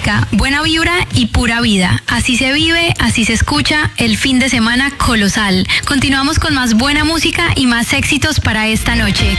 música, buena vibra y pura vida. Así se vive, así se escucha el fin de semana colosal. Continuamos con más buena música y más éxitos para esta noche.